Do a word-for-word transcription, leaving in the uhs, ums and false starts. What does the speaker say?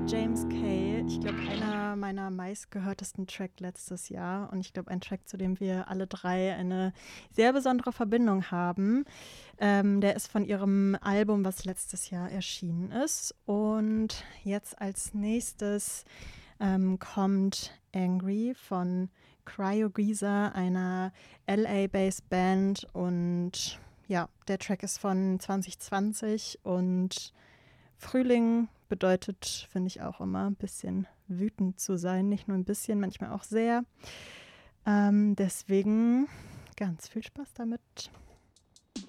James Kay, ich glaube, einer meiner meistgehörtesten Track letztes Jahr und ich glaube, ein Track, zu dem wir alle drei eine sehr besondere Verbindung haben. Ähm, der ist von ihrem Album, was letztes Jahr erschienen ist. Und jetzt als nächstes ähm, kommt Angry von Cryogeezer, einer L A-based Band. Und ja, der Track ist von zwanzig zwanzig und Frühling bedeutet, finde ich auch immer, ein bisschen wütend zu sein. Nicht nur ein bisschen, manchmal auch sehr. Ähm, deswegen ganz viel Spaß damit.